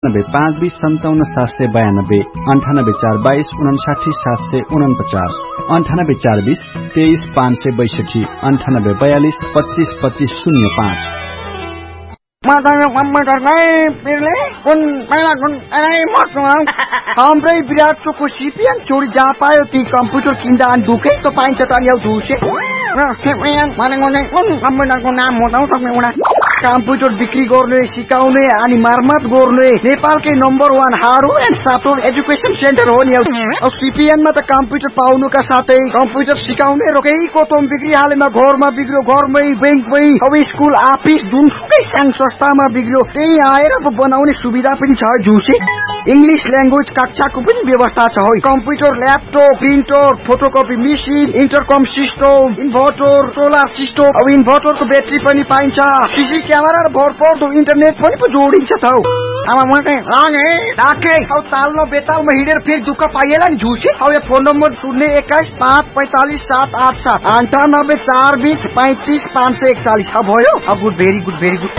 9520577792 9842299749 9842232562 9842252505 हाम्रै विराट चोकको सिपिएन छोडी जहाँ पायो ती कम्प्युटर किन्दा अनि दुखै त पाइन्छ त नि धुसे कम्प्युटरको नाम बताउँ सक्ने एउटा कम्प्युटर बिक्री गर्ने सिकाउने अनि मर्मत गर्ने नेपालकै number 1 hardware and software education centre हो नि। अब सिपिएनमा त कम्प्युटर पाउनुका साथै कम्प्युटर सिकाउने र केही कोतम बिक्री हालेमा घरमा बिग्रियो घरमै बैंकमै अब स्कुल अफिस जुनसुकै सानो संस्थामा बिग्रियो त्यही आएर बनाउने सुविधा पनि छ जुसे। इंग्लिश ल्याङ्ग्वेज कक्षाको पनि व्यवस्था छ। Computer laptop printer photocopy machine इन्टरकम system inverter solar system अब इन्भर्टरको ब्याट्री पनि पाइन्छ। सीसी क्यामेरा र भरपर्दो इन्टरनेट पनि जोडिन्छ त। तालमा बेतालमा हिँडेर फेरि दुःख पाइएला नि झुसे। अब यो फोन नम्बर 021545787 9842353541 भयो। अब good very good very good.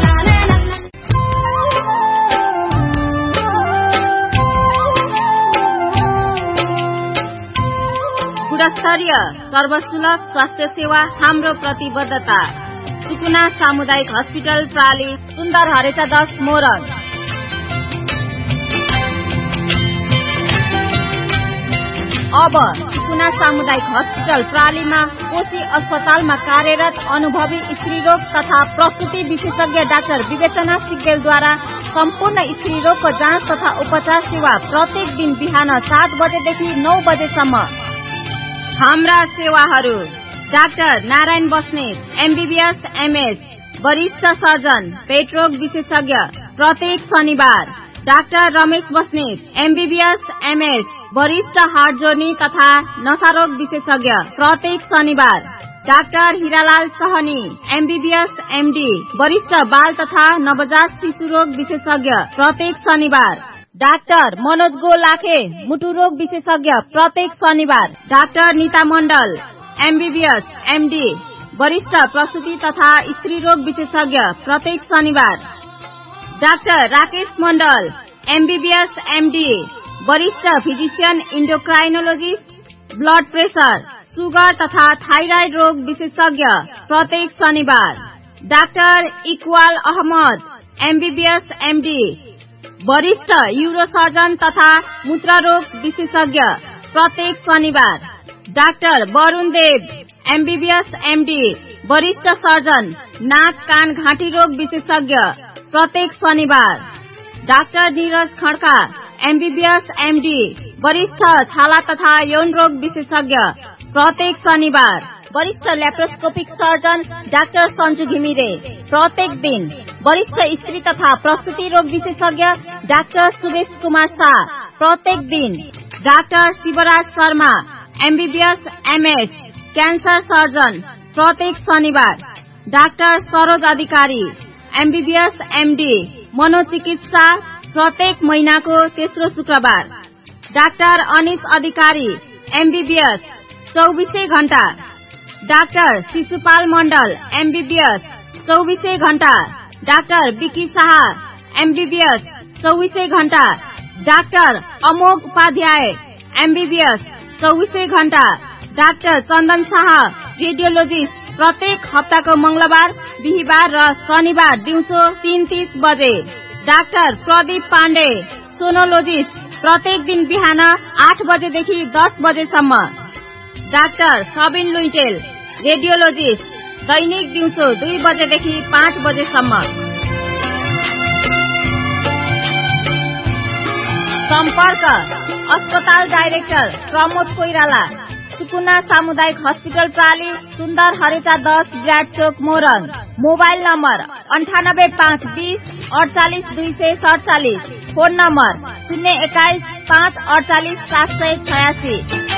गुणस्तरीय सर्वसुलभ स्वास्थ्य सेवा हाम्रो प्रतिबद्धता। सुकुना सामुदायिक हस्पिटल प्राली सुन्दर हरेचा 10 मोरङ। अब सुकुना सामुदायिक हस्पिटल प्रालीमा कोशी अस्पतालमा कार्यरत अनुभवी स्त्रीरोग तथा प्रसुति विशेषज्ञ डाक्टर विवेचना सिग्देलद्वारा सम्पूर्ण स्त्रीरोगको जाँच तथा उपचार सेवा प्रत्येक दिन बिहान 7 बजेदेखि 9 बजेसम्म। हाम्रा सेवाहरू: doctor Narayan Basnet MBBS MS वरिष्ठ सर्जन पेटरोग विशेषज्ञ प्रत्येक शनिबार। Doctor Ramesh Basnet MBBS MS वरिष्ठ हार्ट जोर्नी तथा नशारोग विशेषज्ञ प्रत्येक शनिबार। Doctor Hiralal Sahni MBBS MD वरिष्ठ बाल तथा नवजात शिशु रोग विशेषज्ञ प्रत्येक शनिबार। डाक्टर मनोज गोलाखे मुटु रोग विशेषज्ञ प्रत्येक शनिबार। डाक्टर नीता मण्डल एमबीबीएस एमडी वरिष्ठ प्रसूति तथा स्त्री रोग विशेषज्ञ प्रत्येक शनिबार। डाक्टर राकेश मण्डल एमबीबीएस एमडी वरिष्ठ फिजिशियन इन्डोक्राइनोलोजिस्ट ब्लड प्रेशर सुगर तथा थाइराइड रोग विशेषज्ञ प्रत्येक शनिबार। Doctor Iqbal Ahmad MBBS MD वरिष्ठ यूरोसर्जन तथा मूत्ररोग विशेषज्ञ प्रत्येक शनिबार। डाक्टर वरुण देव एमबीबीएस एमडी वरिष्ठ सर्जन नाक कान घाँटी रोग विशेषज्ञ प्रत्येक शनिबार। Doctor Neeraj Khadka MBBS MD वरिष्ठ छाला तथा यौन रोग विशेषज्ञ प्रत्येक शनिबार। वरिष्ठ laparoscopic surgeon doctor Sanju Ghimire प्रत्येक दिन। वरिष्ठ स्त्री तथा प्रसूति रोग विशेषज्ञ डाक्टर सुरेश कुमार शाह प्रत्येक दिन। Doctor Shivraj Sharma MBBS MS cancer surgeon प्रत्येक शनिबार। डाक्टर सरोज अधिकारी एमबीबीएस एमडी मनोचिकित्सा प्रत्येक महीनाको तेस्रो शुक्रबार। डाक्टर अनिश अधिकारी एमबीबीएस 24 घण्टा। डाक्टर शिशुपाल मण्डल एमबीबीएस 24 घण्टा। डाक्टर विकी शाह एमबीबीएस 24 घण्टा। डाक्टर अमोघ उपाध्याय एमबीबीएस 24 घण्टा। डाक्टर चन्दन शाह रेडियोलोजिस्ट प्रत्येक हप्ताको मंगलबार बिहीबार र शनिबार दिउँसो 3:30 बजे। डाक्टर प्रदीप पाण्डे सोनोलोजिस्ट प्रत्येक दिन बिहान 8 बजेदेखि 10 बजेसम्म। डाक्टर सबिन लुइटेल रेडियोलोजिस्ट दैनिक दिउँसो 2 बजेदेखि 5 बजेसम्म। सम्पर्क अस्पताल डाइरेक्टर प्रमोद कोइराला सुकुना सामुदायिक हस्पिटल प्राली सुन्दर हरेचा 10 विराट चोक Morang. Mobile number 98520 48247। Phone number 021 548 786।